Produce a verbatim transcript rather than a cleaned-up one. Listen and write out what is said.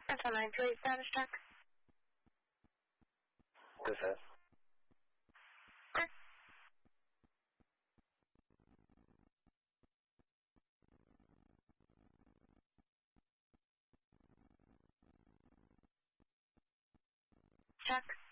Central nine two eight status check. This is. Okay. Check.